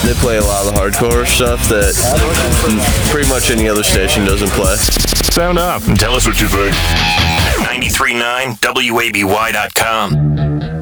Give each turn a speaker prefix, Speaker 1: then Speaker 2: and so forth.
Speaker 1: They play a lot of the hardcore stuff that pretty much any other station doesn't play.
Speaker 2: Sound up and tell us what you think.
Speaker 3: 93.9 WABY.com.